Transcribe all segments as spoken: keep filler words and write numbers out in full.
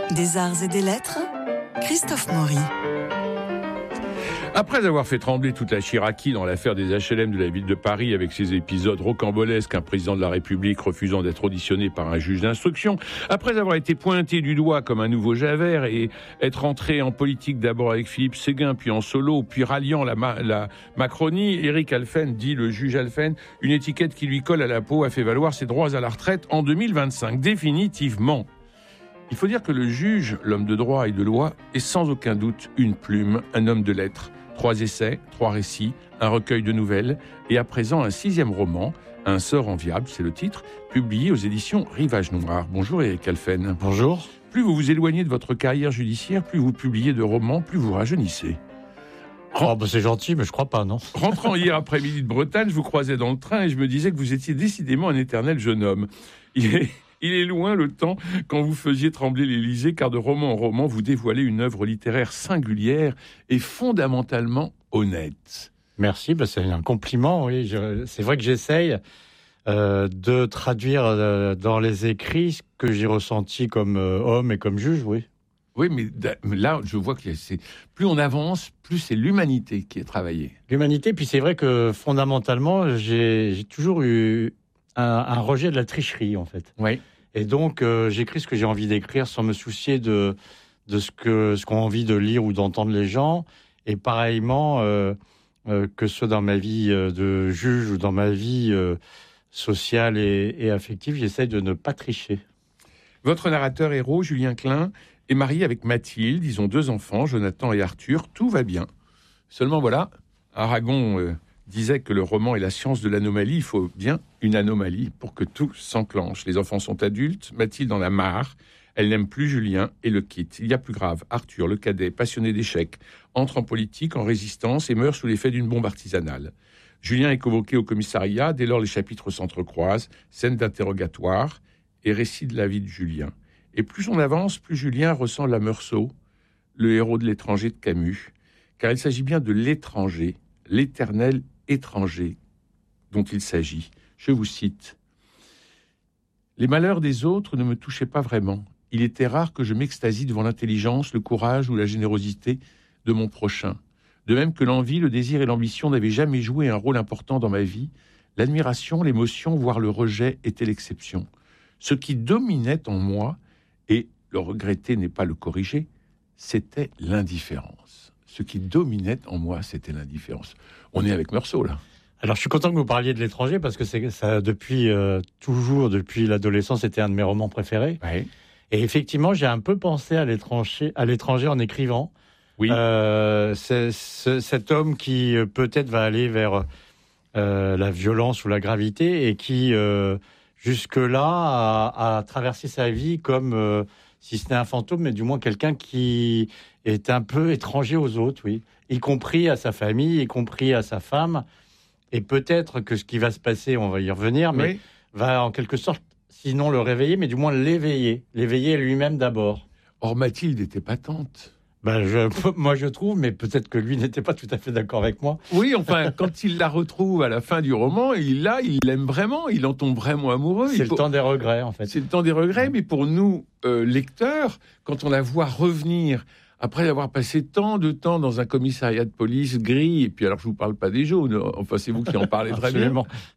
Des arts et des lettres, Christophe Maury. Après avoir fait trembler toute la Chiraquie dans l'affaire des H L M de la ville de Paris avec ses épisodes rocambolesques, un président de la République refusant d'être auditionné par un juge d'instruction, après avoir été pointé du doigt comme un nouveau Javert et être entré en politique d'abord avec Philippe Séguin, puis en solo, puis ralliant la, Ma- la Macronie, Éric Alphen, dit le juge Alphen, une étiquette qui lui colle à la peau, a fait valoir ses droits à la retraite en deux mille vingt-cinq, définitivement. Il faut dire que le juge, l'homme de droit et de loi, est sans aucun doute une plume, un homme de lettres. Trois essais, trois récits, un recueil de nouvelles et à présent un sixième roman, Un sort enviable, c'est le titre, publié aux éditions Rivage Noir. Bonjour Éric Alphen. Bonjour. Plus vous vous éloignez de votre carrière judiciaire, plus vous publiez de romans, plus vous rajeunissez. Oh, bah c'est gentil, mais je crois pas, non. Rentrant hier après-midi de Bretagne, je vous croisais dans le train et je me disais que vous étiez décidément un éternel jeune homme. Il est... Il est loin le temps quand vous faisiez trembler l'Élysée, car de roman en roman, vous dévoilez une œuvre littéraire singulière et fondamentalement honnête. Merci, bah c'est un compliment, oui. Je, c'est vrai que j'essaye euh, de traduire euh, dans les écrits ce que j'ai ressenti comme euh, homme et comme juge, oui. Oui, mais là, je vois que c'est, plus on avance, plus c'est l'humanité qui est travaillée. L'humanité, puis c'est vrai que fondamentalement, j'ai, j'ai toujours eu un, un rejet de la tricherie, en fait. Oui. Et donc, euh, j'écris ce que j'ai envie d'écrire sans me soucier de, de ce, que, ce qu'ont envie de lire ou d'entendre les gens. Et pareillement, euh, euh, que ce soit dans ma vie euh, de juge ou dans ma vie euh, sociale et, et affective, j'essaie de ne pas tricher. Votre narrateur héros, Julien Klein, est marié avec Mathilde. Ils ont deux enfants, Jonathan et Arthur. Tout va bien. Seulement voilà, Aragon euh, disait que le roman est la science de l'anomalie. Il faut bien une anomalie pour que tout s'enclenche. Les enfants sont adultes, Mathilde en a marre. Elle n'aime plus Julien et le quitte. Il y a plus grave, Arthur, le cadet, passionné d'échecs, entre en politique, en résistance et meurt sous l'effet d'une bombe artisanale. Julien est convoqué au commissariat. Dès lors, les chapitres s'entrecroisent. Scène d'interrogatoire et récit de la vie de Julien. Et plus on avance, plus Julien ressent la Meursault, le héros de l'étranger de Camus, car il s'agit bien de l'étranger, l'éternel étranger dont il s'agit. Je vous cite. « Les malheurs des autres ne me touchaient pas vraiment. Il était rare que je m'extasie devant l'intelligence, le courage ou la générosité de mon prochain. De même que l'envie, le désir et l'ambition n'avaient jamais joué un rôle important dans ma vie, l'admiration, l'émotion, voire le rejet étaient l'exception. Ce qui dominait en moi, et le regretter n'est pas le corriger, c'était l'indifférence. Ce qui dominait en moi, c'était l'indifférence. » On est avec Meursault, là. Alors, je suis content que vous parliez de l'étranger, parce que c'est ça, depuis euh, toujours, depuis l'adolescence, c'était un de mes romans préférés. Oui. Et effectivement, j'ai un peu pensé à l'étranger, à l'étranger en écrivant. Oui. Euh, c'est, c'est cet homme qui euh, peut-être va aller vers euh, la violence ou la gravité et qui euh, jusque-là a, a traversé sa vie comme euh, si c'était un fantôme, mais du moins quelqu'un qui est un peu étranger aux autres, oui, y compris à sa famille, y compris à sa femme. Et peut-être que ce qui va se passer, on va y revenir, mais Oui. va en quelque sorte, sinon le réveiller, mais du moins l'éveiller, l'éveiller lui-même d'abord. Or, Mathilde était patente. Ben, je, moi, je trouve, mais peut-être que lui n'était pas tout à fait d'accord avec moi. Oui, enfin, quand il la retrouve à la fin du roman, il là, il l'aime vraiment, il en tombe vraiment amoureux. C'est il le faut... temps des regrets, en fait. C'est le temps des regrets, mais pour nous, euh, lecteurs, quand on la voit revenir, après avoir passé tant de temps dans un commissariat de police gris, et puis alors je vous parle pas des jaunes, enfin c'est vous qui en parlez très bien.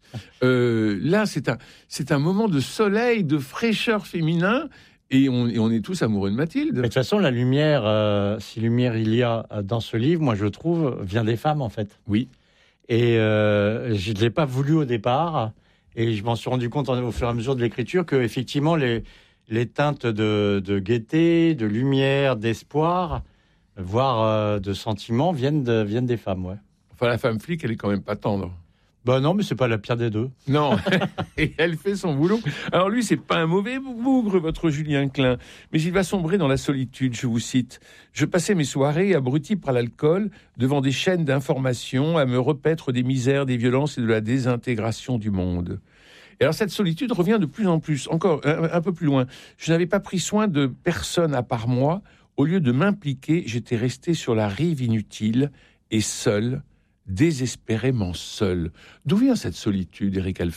Euh, là, c'est un, c'est un moment de soleil, de fraîcheur féminin, et on, et on est tous amoureux de Mathilde. Mais de toute façon, la lumière, euh, si lumière il y a dans ce livre, moi je trouve, vient des femmes en fait. Oui. Et euh, je ne l'ai pas voulu au départ, et je m'en suis rendu compte au fur et à mesure de l'écriture que effectivement les les teintes de, de gaieté, de lumière, d'espoir, voire euh, de sentiments viennent, de, viennent des femmes, ouais. Enfin, la femme flic, elle est quand même pas tendre. Ben non, mais c'est pas la pire des deux. Non, et elle fait son boulot. Alors lui, c'est pas un mauvais bougre, votre Julien Klein, mais il va sombrer dans la solitude, je vous cite. « Je passais mes soirées, abruti par l'alcool, devant des chaînes d'informations, à me repaître des misères, des violences et de la désintégration du monde. » Et alors cette solitude revient de plus en plus, encore un, un peu plus loin. Je n'avais pas pris soin de personne à part moi. Au lieu de m'impliquer, j'étais resté sur la rive inutile et seul, désespérément seul. D'où vient cette solitude, Éric Alphen ?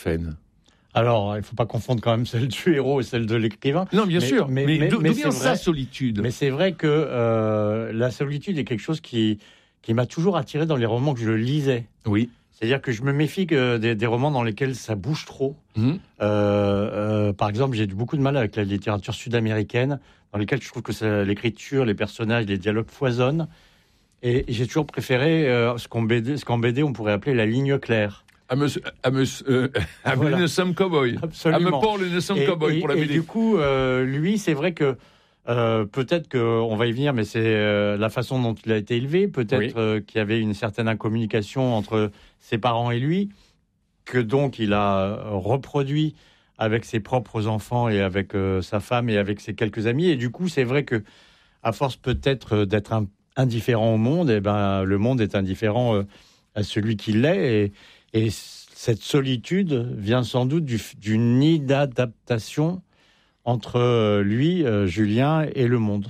Alors, il ne faut pas confondre quand même celle du héros et celle de l'écrivain. Non, bien mais, sûr. Mais, mais, mais d'où vient sa solitude? Mais c'est vrai que euh, la solitude est quelque chose qui, qui m'a toujours attiré dans les romans que je lisais. Oui. C'est-à-dire que je me méfie que des, des romans dans lesquels ça bouge trop. Mmh. Euh, euh, par exemple, j'ai beaucoup de mal avec la littérature sud-américaine, dans lesquelles je trouve que ça, l'écriture, les personnages, les dialogues foisonnent. Et, et j'ai toujours préféré euh, ce, qu'en B D, ce qu'en B D on pourrait appeler la ligne claire. À monsieur, à monsieur, euh, à voilà. Nous sommes cow-boys. Absolument. À me parle, nous sommes cow-boys pour la B D. Et du coup, euh, lui, c'est vrai que euh, peut-être qu'on va y venir, mais c'est euh, la façon dont il a été élevé. Peut-être oui. euh, qu'il y avait une certaine incommunication entre ses parents et lui, que donc il a reproduit avec ses propres enfants et avec euh, sa femme et avec ses quelques amis. Et du coup, c'est vrai que à force peut-être d'être un, indifférent au monde, et ben le monde est indifférent euh, à celui qui l'est. Et, Et cette solitude vient sans doute du, du nid d'adaptation entre lui, euh, Julien, et le monde.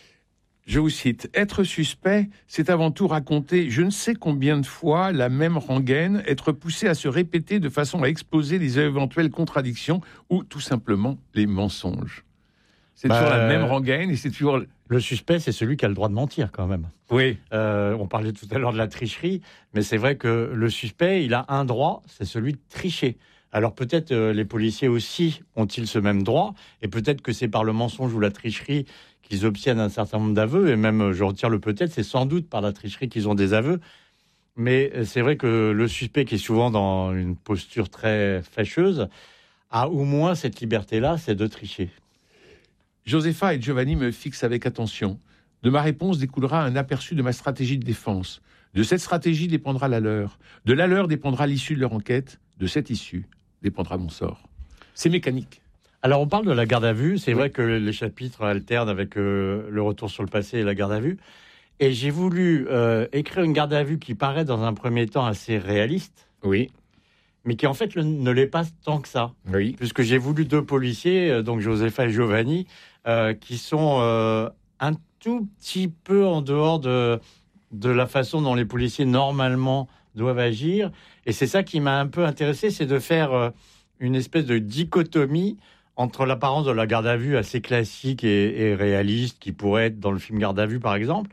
Je vous cite, « Être suspect, c'est avant tout raconter je ne sais combien de fois la même rengaine, être poussé à se répéter de façon à exposer les éventuelles contradictions ou tout simplement les mensonges. » C'est bah, toujours la même rengaine et c'est toujours... Le suspect, c'est celui qui a le droit de mentir, quand même. Oui. Euh, on parlait tout à l'heure de la tricherie, mais c'est vrai que le suspect, il a un droit, c'est celui de tricher. Alors peut-être euh, les policiers aussi ont-ils ce même droit, et peut-être que c'est par le mensonge ou la tricherie qu'ils obtiennent un certain nombre d'aveux, et même, je retire le peut-être, c'est sans doute par la tricherie qu'ils ont des aveux. Mais c'est vrai que le suspect, qui est souvent dans une posture très fâcheuse, a au moins cette liberté-là, c'est de tricher. Josepha et Giovanni me fixent avec attention. De ma réponse découlera un aperçu de ma stratégie de défense. De cette stratégie dépendra la leur. De la leur dépendra l'issue de leur enquête. De cette issue dépendra mon sort. C'est mécanique. Alors, on parle de la garde à vue. C'est oui. vrai que les chapitres alternent avec euh, le retour sur le passé et la garde à vue. Et j'ai voulu euh, écrire une garde à vue qui paraît dans un premier temps assez réaliste. Oui. Mais qui en fait le, ne l'est pas tant que ça. Oui. Puisque j'ai voulu deux policiers, donc Josepha et Giovanni, euh, qui sont euh, un tout petit peu en dehors de, de la façon dont les policiers normalement doivent agir. Et c'est ça qui m'a un peu intéressé, c'est de faire euh, une espèce de dichotomie entre l'apparence de la garde à vue assez classique et, et réaliste, qui pourrait être dans le film Garde à vue par exemple,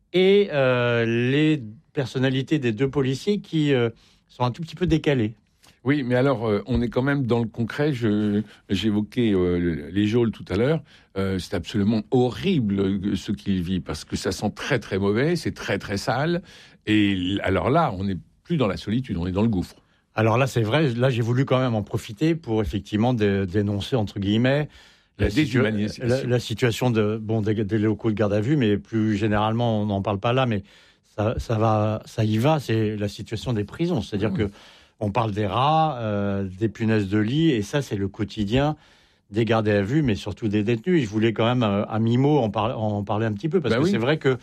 et euh, les personnalités des deux policiers qui euh, sont un tout petit peu décalées. Oui, mais alors, euh, on est quand même dans le concret. Je, j'évoquais euh, les geôles tout à l'heure. Euh, c'est absolument horrible ce qu'il vit, parce que ça sent très, très mauvais, c'est très, très sale. Et alors là, on n'est plus dans la solitude, on est dans le gouffre. Alors là, c'est vrai, là, j'ai voulu quand même en profiter pour effectivement dé- dénoncer, entre guillemets, la, la, situa- la, la situation de, bon, des, des locaux de garde à vue, mais plus généralement, on n'en parle pas là, mais ça, ça, va, ça y va, c'est la situation des prisons. C'est-à-dire mmh. que on parle des rats, euh, des punaises de lit, et ça, c'est le quotidien des gardés à vue, mais surtout des détenus. Et je voulais quand même, euh, à mi-mot, en, par- en parler un petit peu, parce bah que oui. c'est vrai que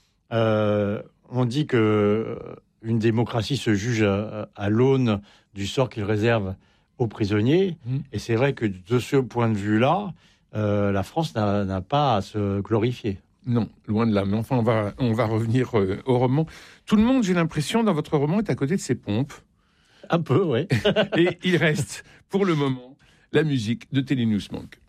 euh, on dit que une démocratie se juge à, à l'aune du sort qu'il réserve aux prisonniers, mmh. et c'est vrai que de ce point de vue-là, euh, la France n'a, n'a pas à se glorifier. Non, loin de là. Mais enfin, on va, on va revenir euh, au roman. Tout le monde, j'ai l'impression, dans votre roman, est à côté de ses pompes. Un peu, oui. Et il reste, pour le moment, la musique de Télénews Monk.